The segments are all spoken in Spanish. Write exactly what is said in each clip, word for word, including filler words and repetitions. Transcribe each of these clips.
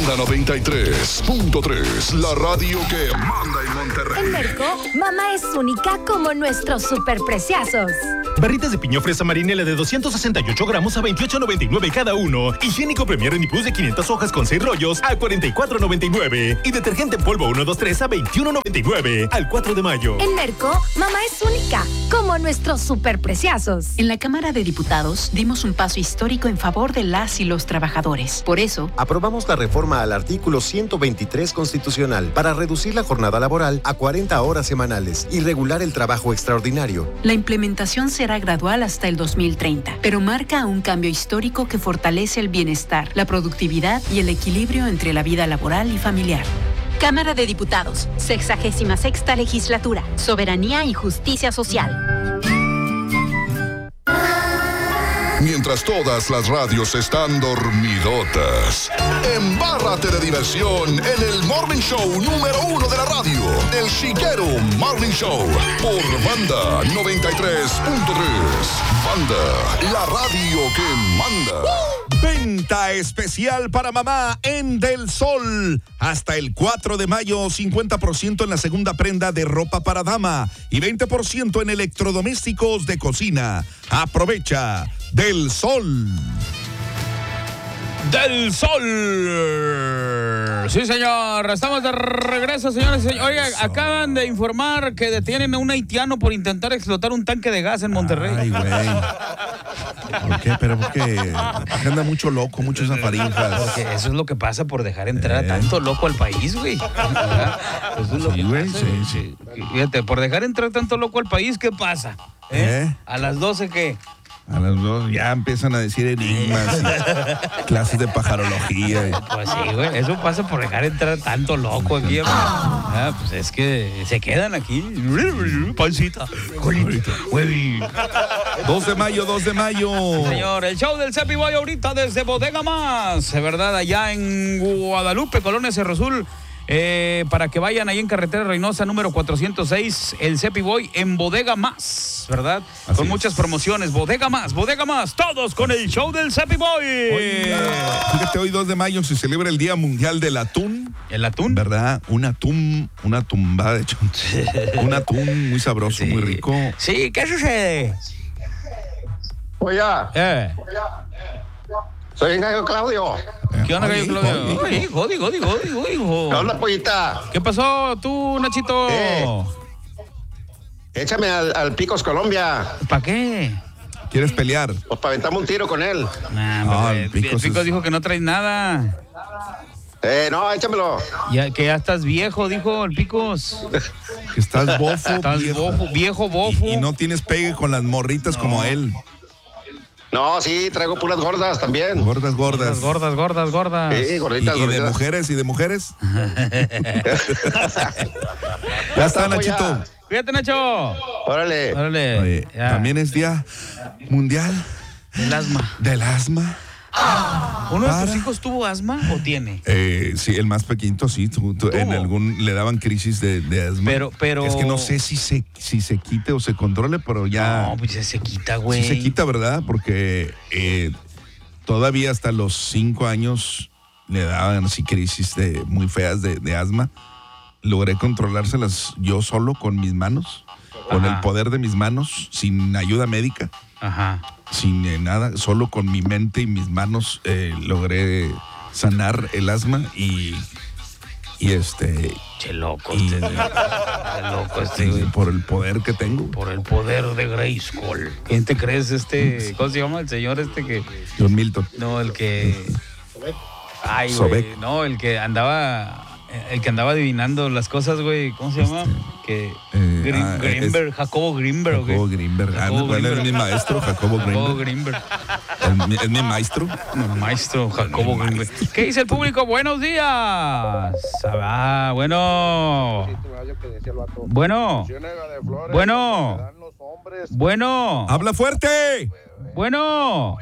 Banda noventa y tres punto tres, la radio que manda en Monterrey. En Merco, mamá es única como nuestros superpreciazos. Barritas de piña fresa marinela de doscientos sesenta y ocho gramos a veintiocho noventa y nueve cada uno. Higiénico Premier Renipus de quinientas hojas con seis rollos a cuarenta y cuatro noventa y nueve. Y detergente en polvo uno dos tres a veintiuno noventa y nueve. Al cuatro de mayo. En Merco, mamá es única como nuestros superpreciazos. En la Cámara de Diputados dimos un paso histórico en favor de las y los trabajadores. Por eso, aprobamos la reforma al artículo ciento veintitrés constitucional para reducir la jornada laboral a cuarenta horas semanales y regular el trabajo extraordinario. La implementación será gradual hasta el dos mil treinta, pero marca un cambio histórico que fortalece el bienestar, la productividad y el equilibrio entre la vida laboral y familiar. Cámara de Diputados, sexagésima sexta legislatura, soberanía y justicia social. Mientras todas las radios están dormidotas, embárrate de diversión en el Morning Show número uno de la radio, el Chiquero Morning Show, por Banda noventa y tres punto tres. Banda, la radio que manda. Venta especial para mamá en Del Sol. Hasta el cuatro de mayo, cincuenta por ciento en la segunda prenda de ropa para dama y veinte por ciento en electrodomésticos de cocina. Aprovecha. Del Sol. Del Sol. Sí, señor. Estamos de regreso, señores y señores. Oiga, acaban de informar que detienen a un haitiano por intentar explotar un tanque de gas en Monterrey. Ay, güey. ¿Por qué? ¿Pero por qué? Anda mucho loco, muchos zafarinjas. Porque eso es lo que pasa por dejar entrar eh. a tanto loco al país, güey. Eso es lo sí, que güey, pasa, sí, sí. Fíjate, por dejar entrar tanto loco al país, ¿qué pasa? ¿Eh? ¿Eh? A las doce, ¿qué? A las dos ya empiezan a decir enigmas y clases de pajarología. Y... Pues sí, güey, eso pasa por dejar entrar tanto loco aquí. Ah, pues es que se quedan aquí. Pancita. dos de mayo, dos de mayo. Sí, señor, el show del Cepi Boy ahorita desde Bodega Más, de verdad, allá en Guadalupe, Colonia Cerro Azul. Eh, para que vayan ahí en Carretera Reynosa número cuatrocientos seis, el Cepi Boy en Bodega Más, ¿verdad? Así con es. Muchas promociones, Bodega Más, Bodega Más, todos con el show del Cepi Boy. Oye, fíjate, hoy dos de mayo se celebra el Día Mundial del Atún. ¿El atún? ¿Verdad? Un atún, una tumbada de chon. Un atún muy sabroso, sí. Muy rico. Sí, ¿qué sucede? Oye, eh. soy Gallo Claudio. ¿Qué onda, Gallo Claudio? Hijo, digo, digo, digo, hijo. ¿Qué onda, pollita? ¿Qué pasó tú, Nachito? Eh, échame al, al Picos Colombia. ¿Para qué? ¿Quieres pelear? Pues para aventarme un tiro con él. Nah, no, el Picos, el Picos es... dijo que no traes nada. Eh, no, échamelo. Ya, que ya estás viejo, dijo el Picos. Que estás bofo. Estás viejo bofo, viejo bofo. Y, y no tienes pegue con las morritas no. como él. No, sí, traigo puras gordas también. Gordas, gordas. Gordas, gordas, gordas. Sí, gorditas, ¿Y, gorditas. ¿Y de mujeres? ¿Y de mujeres? Ya está, Nachito. Cuídate, Nacho. Órale. Órale. Oye, también es Día Mundial del Asma. Del asma. ¿Uno de tus hijos tuvo asma o tiene? Eh, sí, el más pequeñito sí, tu, tu, en algún le daban crisis de, de asma. Pero, pero... Es que no sé si se, si se quite o se controle, pero ya... No, pues ya se quita, güey. Sí se quita, ¿verdad? Porque eh, todavía hasta los cinco años le daban así crisis de, muy feas de, de asma. Logré controlárselas yo solo con mis manos, con Ajá. el poder de mis manos, sin ayuda médica. Ajá. Sin eh, nada, solo con mi mente y mis manos eh, logré sanar el asma y y este che loco y, este che loco este y, por el poder que tengo, por el poder de Grayskull. ¿Quién te crees este? ¿Cómo se llama el señor este que? John Milton. No, el que ay, güey, no, el que andaba el que andaba adivinando las cosas, güey, ¿cómo se llama? Este, que eh, Green, ah, Greenberg, es, Jacobo Greenberg. Jacobo Greenberg. Jacobo ah, Greenberg. Es mi maestro, Jacobo Greenberg. Jacobo Greenberg. El, es mi maestro. Mi maestro, Jacobo Greenberg. ¿Qué dice el público? Buenos días. Ah, bueno. Bueno. Bueno. Bueno. Habla fuerte. Bueno.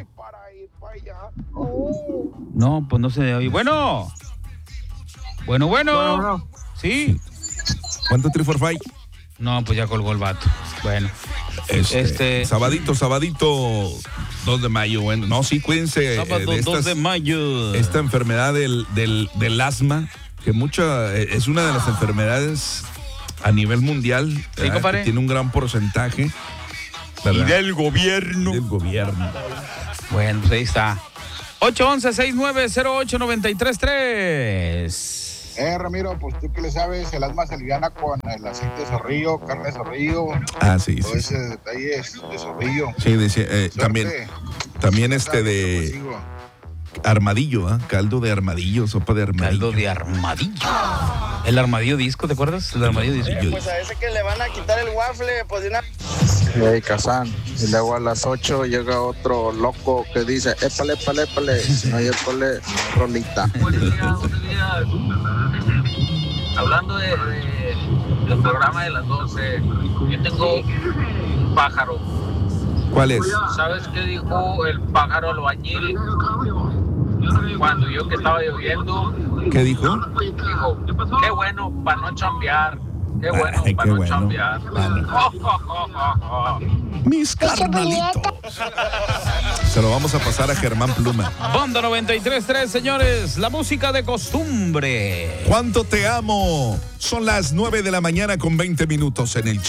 No, pues no se oye. Bueno. Bueno, bueno. bueno, bueno. ¿Sí? ¿Cuánto tres por five? No, pues ya colgó el vato. Bueno. Este, este... Sabadito, sabadito. dos de mayo, bueno. No, sí, cuídense. Sábado eh, de estas, dos de mayo. Esta enfermedad del, del, del asma, que mucha, eh, es una de las enfermedades a nivel mundial. Sí, compadre. Tiene un gran porcentaje. ¿verdad? Y del gobierno. Del gobierno. Bueno, pues ahí está. ocho once, sesenta y nueve, cero ocho, noventa y tres, tres. Eh, Ramiro, pues tú que le sabes, el asma se liviana con el aceite de zorrillo, carne de zorrillo. Ah, sí, todo sí. ese detalle es de zorrillo. Sí, decía, eh, también, también este de armadillo, ¿ah? ¿eh? Caldo de armadillo, sopa de armadillo. Caldo de armadillo. El armadillo disco, ¿te acuerdas? El armadillo disco. Eh, pues a ese que le van a quitar el waffle, pues de una... Hey, Kazán, y luego a las ocho llega otro loco que dice, épale, épale, épale, si no hay épale, rolita. Buenos días, buenos días. Hablando de, de, del programa de las doce, yo tengo un pájaro. ¿Cuál es? ¿Sabes qué dijo el pájaro albañil cuando yo que estaba lloviendo? ¿Qué dijo? Dijo, qué bueno para no chambear. Qué bueno Ay, para qué no bueno. chambear. Vale. Oh, oh, oh, oh, oh. Mis carnalitos. Se lo vamos a pasar a Germán Pluma. Banda noventa y tres tres, señores. La música de costumbre. ¿Cuánto te amo? Son las nueve de la mañana con veinte minutos en el